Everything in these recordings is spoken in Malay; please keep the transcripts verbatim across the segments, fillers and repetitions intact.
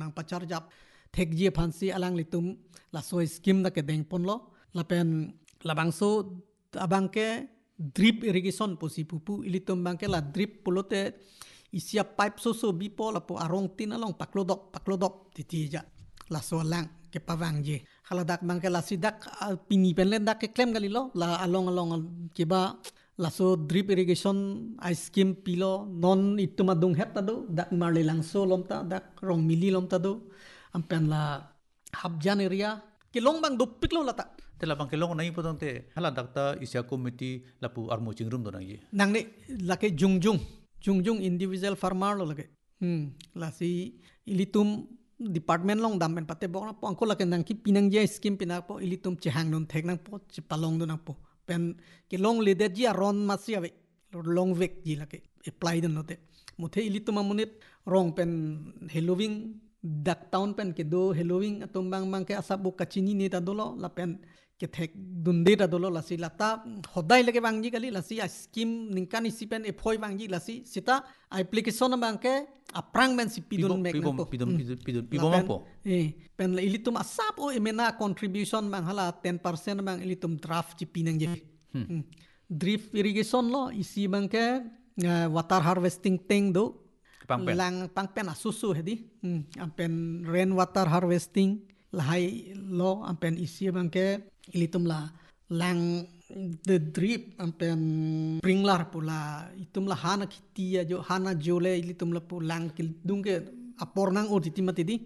lang pacar jap thek je phansi alang litum la so scheme da ke deng pon lo la pen labang so abang ke drip irrigation posi pupu ilitum bangke la drip pulote isia pipe so so bipo la po arong tin along paklodok paklodok titi ja la so lang ke pawang je haladak bangke la sidak pini penlen dak ke klem galilo la along along ke ba la so drip irrigation ice scheme pilo non ituma dung het tado dak marle lang so lomta dak rong mili lomta do ampen la habjan area ke long bang dopik lo lata te labang kelong nai potong te hala dakta isya committee lapu armo chingrum do nang ye nang ne lake jungjung jungjung individual farmer lo lake hmm la si ilitum department long dam pen pate bok na po angko lake nang ki pinang je scheme pinak po ilitum chehang non thek nang po chipalong do nang po pen ke long le de ji aron masia ve long vek ji lake apply don note muthe ilitum amunit rong pen halloween dak town pen ke do halloween atom bang bang ke asabu kachini ne ta dolo la pen ke thek dunde ta dolo la si lata hodai leke bang ji kali la si scheme ningkan isi pen e phoi bang ji la si sita application bang ke aprang men si pidun mek pidum pidum pidum pidum po eh pen la ilitum asap o emena contribution bang hala ten percent bang ilitum draft ji pinang je drip irrigation lo isi bang ke water harvesting tank do pangpen lang pangpen asusu hedi hmm ampen rain water harvesting lahai lo ampen isi bangke ilitum la lang the drip ampen sprinkler pula itum la hana khitia jo hana jole ilitum la pu lang kil dungke apor nang oditi matidi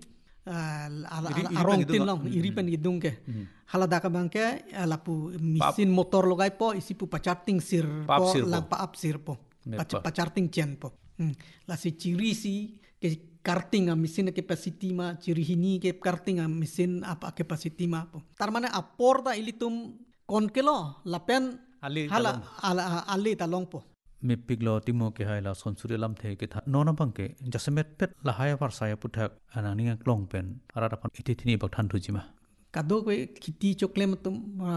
arong tin long iripen idungke halada ka bangke lapu mesin motor logai po isi pu pacharting sir po lang pa up sir po pacharting chen po la si ciri si ke karting a mesin capacity ma ciri hini ke karting a mesin apa capacity ma po tarmane apor da ilitum konkelo lapen hala ala ali talong po me piglo timo ke haila sonsuri lam the ke tha nona bangke jasemet pet la haya par saya puthak anani klong pen arada pan itithini bak than thujima kado ke khiti choklem tum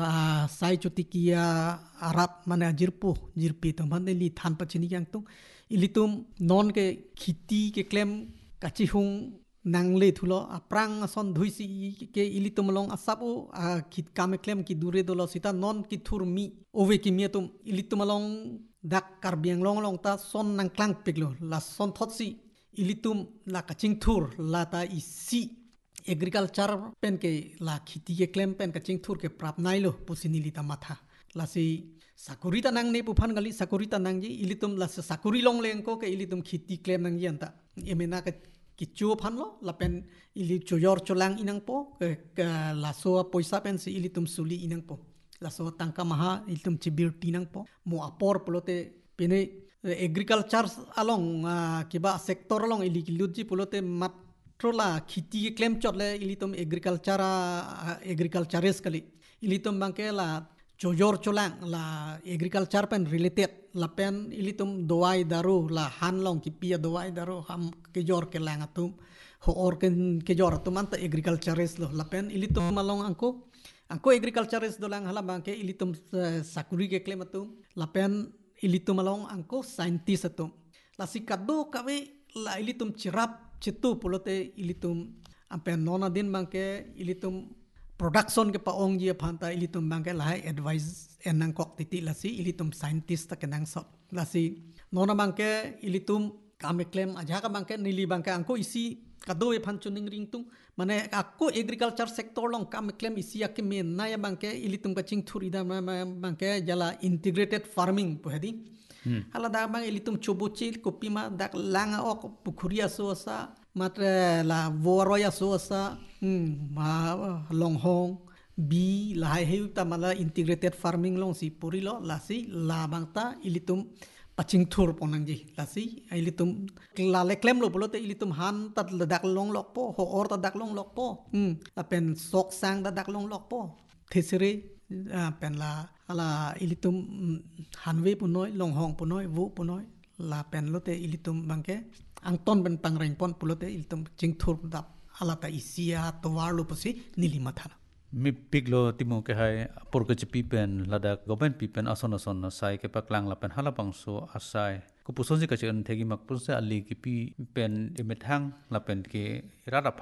sai chotikia arat mane jirpu jirpi tum bandeli than pachini yang tung ilitum non ke khiti ke klem kachi hung nangle thulo aprang son dhuisi ke ilitum long asapu khit kame klem ki dure dolo sita non ki thur mi ove ki mietum ilitum long dak karbiang long long ta son nang klang piglo la son thotsi ilitum la kaching thur la ta isi agriculture pen ke la khiti ke klem pen kaching thur ke prap nailo pusinilita matha la si sakurita nang ne puphan gali sakurita nang ji ilitum la sakuri long leng ko ke ilitum khiti klem nang ji anta emena ke kichu phan lo la pen ili choyor cholang inang po ke la so poisa pen si ilitum suli inang po la so tangka maha ilitum chibir tinang po mo apor plote pene agriculture along kiba sector along ili kiluji plote mat trola khiti ke claim chotle ilitum agriculture agricultureis kali ilitum bangke la chojor cholang la agriculture pen related la pen ilitum dowai daru la hanlong ki pia dowai daru ham ke jor ke lang atum ho or ken ke jor atum anta agricultureis lo la pen ilitum malong angko angko agricultureis do lang hala bangke ilitum sakuri ke claim atum la pen ilitum malong angko scientist atum la sikado kawe la ilitum chirap chitu pulote ilitum ampen nona din bangke ilitum production ke paong ji phanta ilitum bangke lai advice enang kok titi lasi ilitum scientist ta kenang so lasi nona bangke ilitum kame claim aja ka bangke nili bangke angko isi kado e phanchuning ringtung mane akko agriculture sector long kame claim isi ak me na ya bangke ilitum kaching thurida bangke jala integrated farming pohedi hala da bang ilitum chobochil kopima dak langa ok pukhuria sosa matre la voroya sosa ma longhong bi lai heu ta mala integrated farming long si purilo la si la bangta ilitum paching thur ponang ji la si ilitum la le klem lo bolote ilitum han tat dak long lok po ho or ta dak long lok po hm la pen sok sang da dak long lok po thesere pen la ala ilitum hanwe punoi longhong punoi vu punoi la pen lote ilitum bangke angton ben pangreng pon pulote ilitum chingthur dap ala ta isia towar lo posi nilimatha mi piglo timo ke hai porke chipi pen lada government pi pen ason ason na sai ke paklang la pen hala pangso asai ko puson ji ka chen thegi mak pun se ali ki pi pen emethang la pen ke rara